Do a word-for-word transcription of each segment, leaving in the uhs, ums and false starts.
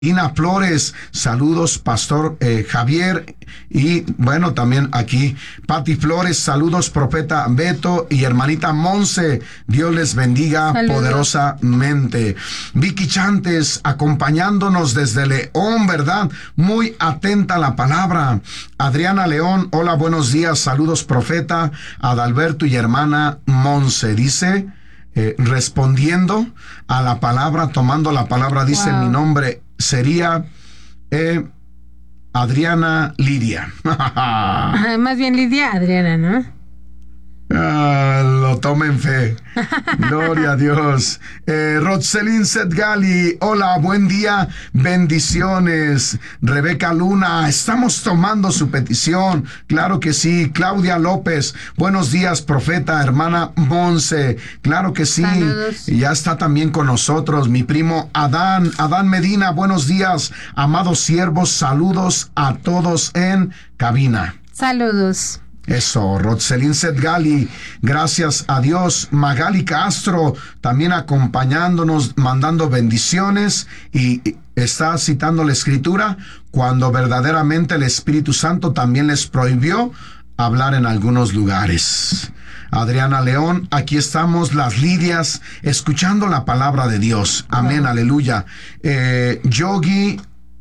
Ina Flores, saludos, Pastor eh, Javier, y bueno, también aquí, Pati Flores, saludos, Profeta Beto y hermanita Monse, Dios les bendiga saludos. Poderosamente. Vicky Chantes, acompañándonos desde León, ¿verdad? Muy atenta a la palabra. Adriana León, hola, buenos días, saludos, Profeta, Adalberto y hermana Monse, dice... Eh, respondiendo a la palabra, tomando la palabra, dice wow. Mi nombre sería eh, Adriana Lidia. Ajá, más bien Lidia Adriana, ¿no? Ah, lo tome en fe. Gloria a Dios. Eh, Rotselin Setgali, hola, buen día, bendiciones. Rebeca Luna, estamos tomando su petición. Claro que sí. Claudia López, buenos días, Profeta, hermana Monse. Claro que sí. Saludos. Ya está también con nosotros mi primo Adán. Adán Medina, buenos días, amados siervos. Saludos a todos en cabina. Saludos. Eso, Rotselin Setgali, gracias a Dios. Magali Castro, también acompañándonos, mandando bendiciones, y está citando la Escritura, cuando verdaderamente el Espíritu Santo también les prohibió hablar en algunos lugares. Adriana León, aquí estamos, las Lidias, escuchando la palabra de Dios. Amén, uh-huh. Aleluya. Eh, Yogi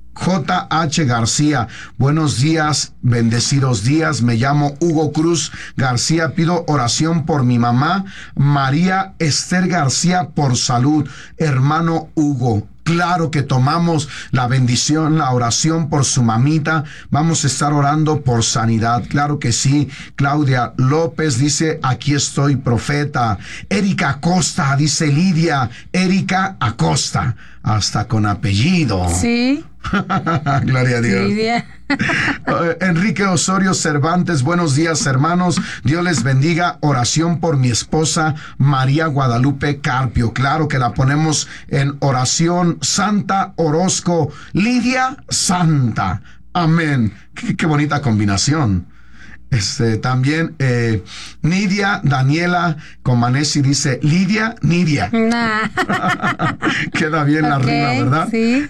J H García, buenos días, bendecidos días, me llamo Hugo Cruz García, pido oración por mi mamá, María Esther García, por salud. Hermano Hugo, claro que tomamos la bendición, la oración por su mamita. Vamos a estar orando por sanidad. Claro que sí. Claudia López dice, aquí estoy, Profeta. Erika Acosta, dice Lidia. Erika Acosta, hasta con apellido. Sí. Gloria a Dios. Lidia. uh, Enrique Osorio Cervantes, buenos días, hermanos. Dios les bendiga. Oración por mi esposa María Guadalupe Carpio. Claro que la ponemos en oración. Santa Orozco, Lidia Santa. Amén. Qué, qué bonita combinación. Este, también eh, Nidia Daniela Comanesi dice Lidia Nidia. Nah. Queda bien okay, la rima, ¿verdad? Sí.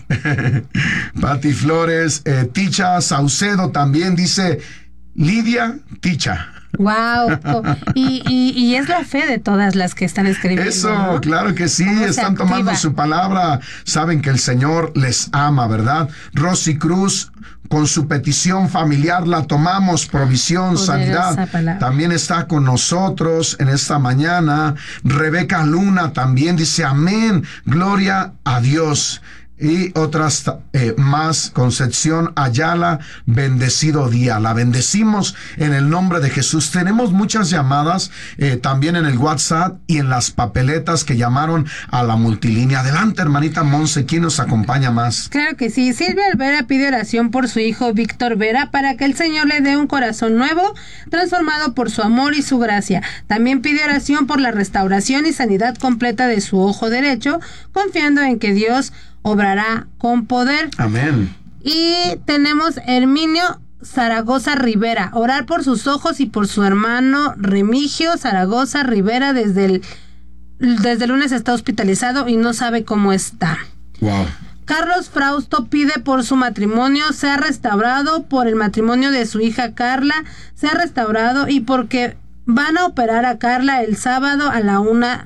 Pati Flores, eh, Ticha Saucedo también dice Lidia Ticha. Wow, y, y, y es la fe de todas las que están escribiendo. Eso, ¿no? Claro que sí, están tomando su palabra, saben que el Señor les ama, ¿verdad? Rosy Cruz, con su petición familiar la tomamos, provisión, Poderosa sanidad, palabra. También está con nosotros en esta mañana. Rebeca Luna también dice amén, gloria a Dios. Y otras eh, más, Concepción Ayala, bendecido día. La bendecimos en el nombre de Jesús. Tenemos muchas llamadas eh, también en el WhatsApp y en las papeletas que llamaron a la multilínea. Adelante, hermanita Monse, ¿quién nos acompaña más? Claro que sí. Silvia Alvera pide oración por su hijo Víctor Vera para que el Señor le dé un corazón nuevo, transformado por su amor y su gracia. También pide oración por la restauración y sanidad completa de su ojo derecho, confiando en que Dios obrará con poder. Amén. Y tenemos Herminio Zaragoza Rivera, orar por sus ojos y por su hermano Remigio Zaragoza Rivera. Desde el desde el lunes está hospitalizado y no sabe cómo está. Wow. Carlos Frausto pide por su matrimonio sea restaurado, por el matrimonio de su hija Carla sea restaurado, y porque van a operar a Carla el sábado a la una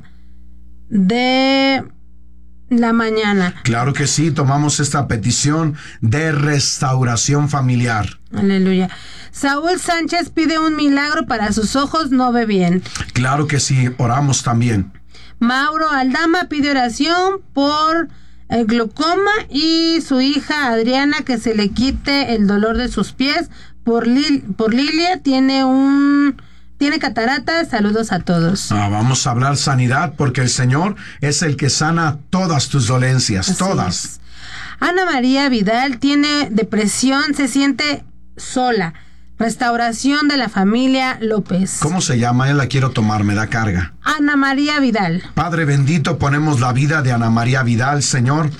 de la mañana. Claro que sí, tomamos esta petición de restauración familiar. Aleluya. Saúl Sánchez pide un milagro para sus ojos, no ve bien. Claro que sí, oramos también. Mauro Aldama pide oración por el glaucoma y su hija Adriana, que se le quite el dolor de sus pies. Por, Lil, por Lilia tiene un... Tiene catarata. Saludos a todos. Ah, vamos a hablar sanidad, porque el Señor es el que sana todas tus dolencias. Así todas. Es. Ana María Vidal tiene depresión, se siente sola. Restauración de la familia López. ¿Cómo se llama? Él la quiero tomar, me da carga. Ana María Vidal. Padre bendito, ponemos la vida de Ana María Vidal, Señor.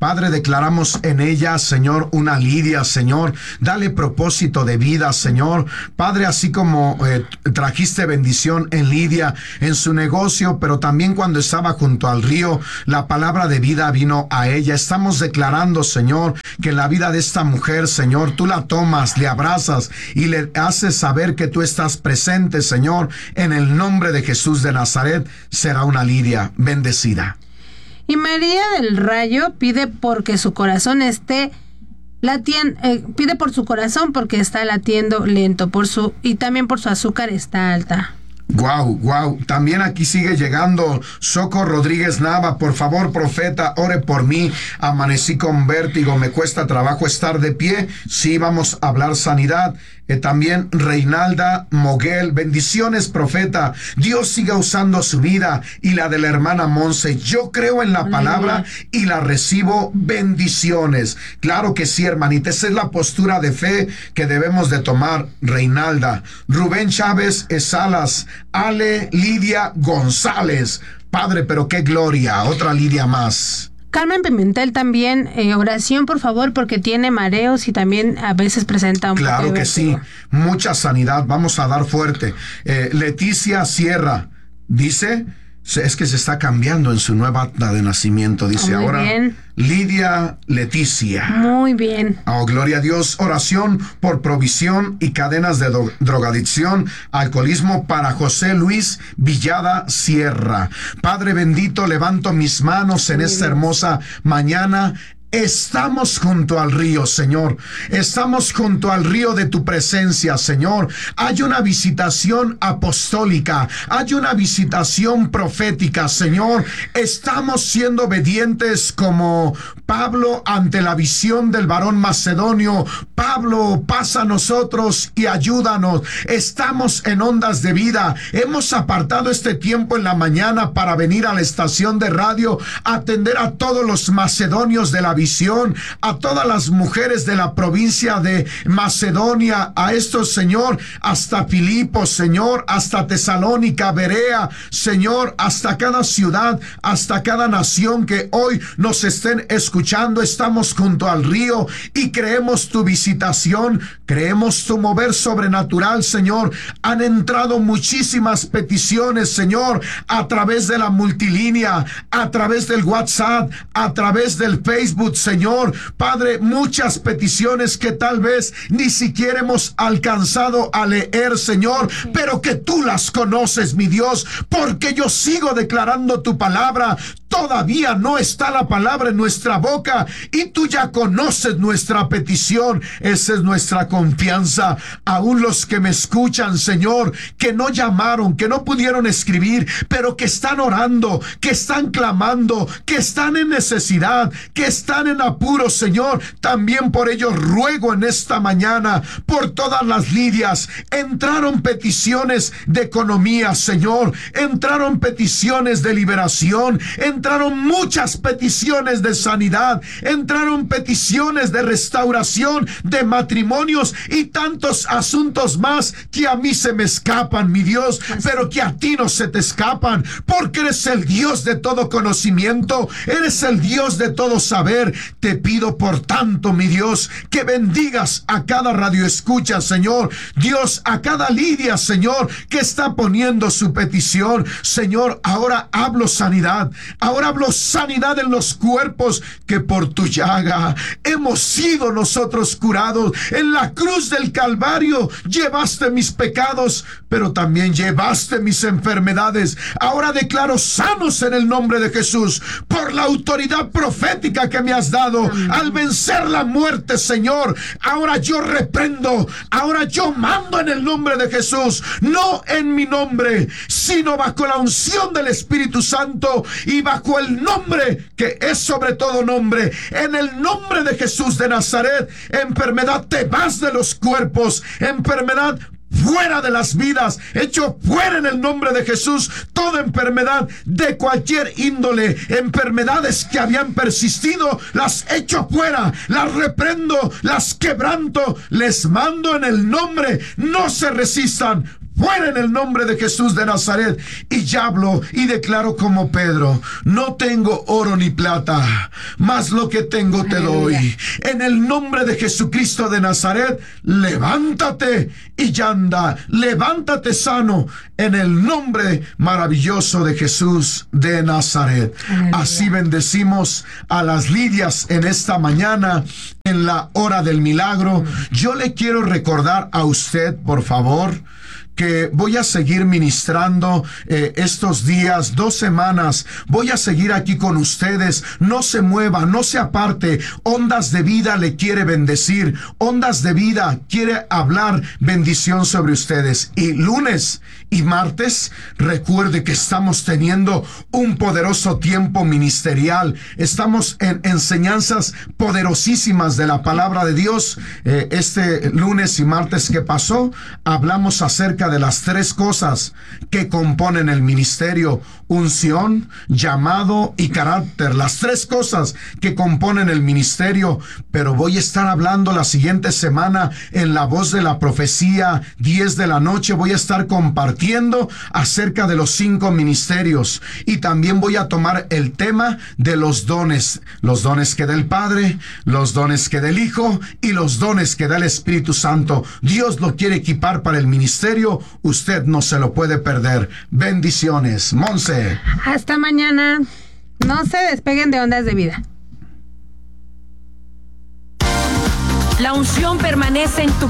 Padre, declaramos en ella, Señor, una Lidia, Señor. Dale propósito de vida, Señor. Padre, así como eh, trajiste bendición en Lidia, en su negocio, pero también cuando estaba junto al río, la palabra de vida vino a ella. Estamos declarando, Señor, que en la vida de esta mujer, Señor, tú la tomas, le abrazas y le haces saber que tú estás presente, Señor. En el nombre de Jesús de Nazaret, será una Lidia bendecida. Y María del Rayo pide porque su corazón esté latiendo, eh, pide por su corazón porque está latiendo lento, por su y también por su azúcar está alta. Guau, guau. También aquí sigue llegando Soco Rodríguez Nava. Por favor, profeta, ore por mí. Amanecí con vértigo. Me cuesta trabajo estar de pie. Sí, vamos a hablar sanidad. Eh, también Reinalda Moguel. Bendiciones, profeta. Dios siga usando su vida y la de la hermana Monse. Yo creo en la palabra y la recibo. Bendiciones. Claro que sí, hermanita. Esa es la postura de fe que debemos de tomar, Reinalda. Rubén Chávez Salas. Ale Lidia González. Padre, pero qué gloria. Otra Lidia más. Carmen Pimentel también, eh, oración por favor, porque tiene mareos y también a veces presenta un Claro poco de que sí, mucha sanidad, vamos a dar fuerte. Eh, Leticia Sierra dice, es que se está cambiando en su nueva acta de nacimiento, dice oh, muy ahora bien. Lidia Leticia. Muy bien. Oh, gloria a Dios. Oración por provisión y cadenas de do- drogadicción, alcoholismo para José Luis Villada Sierra. Padre bendito, levanto mis manos en esta hermosa mañana. Estamos junto al río, Señor. Estamos junto al río de tu presencia, Señor. Hay una visitación apostólica. Hay una visitación profética, Señor. Estamos siendo obedientes como Pablo ante la visión del varón macedonio. Pablo, pasa a nosotros y ayúdanos. Estamos en ondas de vida. Hemos apartado este tiempo en la mañana para venir a la estación de radio a atender a todos los macedonios de la visión, a todas las mujeres de la provincia de Macedonia, a estos, Señor, hasta Filipos, Señor, hasta Tesalónica, Berea, Señor, hasta cada ciudad, hasta cada nación que hoy nos estén escuchando. Estamos junto al río y creemos tu visitación, creemos tu mover sobrenatural, Señor. Han entrado muchísimas peticiones, Señor, a través de la multilínea, a través del WhatsApp, a través del Facebook, Señor. Padre, muchas peticiones que tal vez ni siquiera hemos alcanzado a leer, Señor, pero que tú las conoces, mi Dios, porque yo sigo declarando tu palabra. Todavía no está la palabra en nuestra boca y tú ya conoces nuestra petición. Esa es nuestra confianza. Aún los que me escuchan, Señor, que no llamaron, que no pudieron escribir, pero que están orando, que están clamando, que están en necesidad, que están en apuro, Señor, también por ellos ruego en esta mañana, por todas las Lidias. Entraron peticiones de economía, Señor, entraron peticiones de liberación, entraron muchas peticiones de sanidad, entraron peticiones de restauración, de matrimonios y tantos asuntos más que a mí se me escapan, mi Dios, pero que a ti no se te escapan, porque eres el Dios de todo conocimiento, eres el Dios de todo saber. Te pido por tanto, mi Dios, que bendigas a cada radioescucha, Señor, Dios, a cada Lidia, Señor, que está poniendo su petición. Señor, ahora hablo sanidad, ahora hablo sanidad en los cuerpos, que por tu llaga hemos sido nosotros curados. En la cruz del Calvario llevaste mis pecados, pero también llevaste mis enfermedades. Ahora declaro sanos en el nombre de Jesús, por la autoridad profética que me has dado. Al vencer la muerte, Señor, ahora yo reprendo, ahora yo mando en el nombre de Jesús, no en mi nombre, sino bajo la unción del Espíritu Santo y bajo el nombre que es sobre todo nombre. En el nombre de Jesús de Nazaret, enfermedad, te vas de los cuerpos, enfermedad, fuera de las vidas, hecho fuera en el nombre de Jesús. Toda enfermedad de cualquier índole, enfermedades que habían persistido, las echo fuera, las reprendo, las quebranto, les mando en el nombre. No se resistan. fuera en el nombre de Jesús de Nazaret. Y ya hablo y declaro como Pedro: no tengo oro ni plata, mas lo que tengo te doy. En el nombre de Jesucristo de Nazaret, levántate y ya anda. Levántate sano en el nombre maravilloso de Jesús de Nazaret. Aleluya. Así bendecimos a las Lidias en esta mañana, en la hora del milagro. Yo le quiero recordar a usted, por favor, que voy a seguir ministrando eh, estos días, dos semanas. Voy a seguir aquí con ustedes. No se mueva, no se aparte. Ondas de Vida le quiere bendecir. Ondas de Vida quiere hablar bendición sobre ustedes. Y lunes y martes, recuerde que estamos teniendo un poderoso tiempo ministerial. Estamos en enseñanzas poderosísimas de la palabra de Dios. Eh, este lunes y martes que pasó, hablamos acerca de las tres cosas que componen el ministerio: unción, llamado y carácter. Las tres cosas que componen el ministerio. Pero voy a estar hablando la siguiente semana en La Voz de la Profecía, diez de la noche. Voy a estar compartiendo acerca de los cinco ministerios, y también voy a tomar el tema de los dones, los dones que da el Padre, los dones que da el Hijo y los dones que da el Espíritu Santo. Dios lo quiere equipar para el ministerio. Usted no se lo puede perder. Bendiciones. Monse. Hasta mañana. No se despeguen de Ondas de Vida. La unción permanece en tu